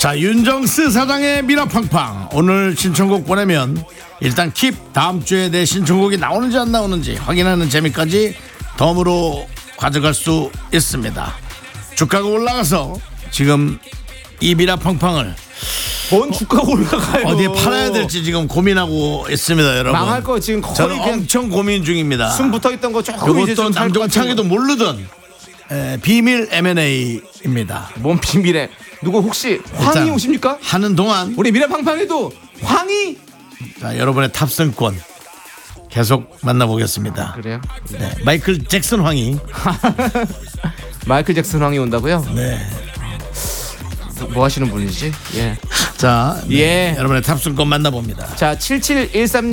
자, 윤정스 사장의 미라팡팡. 오늘 신청곡 보내면 일단 킵, 다음 주에 내 신청곡이 나오는지 안 나오는지 확인하는 재미까지 덤으로 가져갈 수 있습니다. 주가가 올라가서 지금 이 미라팡팡을 뭔 주가가 올라가요? 어디에 팔아야 될지 지금 고민하고 있습니다, 여러분. 망할 거 지금 거의 저는 엄청 고민 중입니다. 숨 붙어있던 거 조금 이제 이것도 좀 살 것 남동창이도 모르던 비밀 M&A입니다. 뭔 비밀에 누구 혹시 황이 일단 오십니까? 하는 동안 우리 미래팡팡에도 황이 자, 여러분의 탑승권 계속 만나보겠습니다. 그래요? 네, 마이클 잭슨 황이. 마이클 잭슨 황이 온다고요? 네. 뭐 하시는 분이지? 예. 자, 네, 예. 여러분의 탑승권 만나봅니다. 자, 7713님